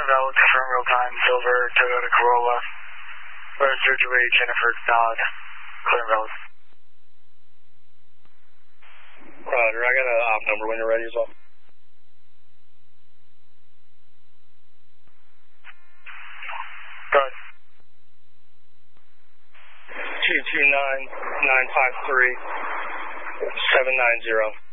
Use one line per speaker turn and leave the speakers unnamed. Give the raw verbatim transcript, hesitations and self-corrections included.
Road, confirm real time, silver, Toyota Corolla, registered to a Jennifer Dodd, clear road.
Roger, I got an off number when you're ready as well.
Good.
two two nine nine five three seven nine zero.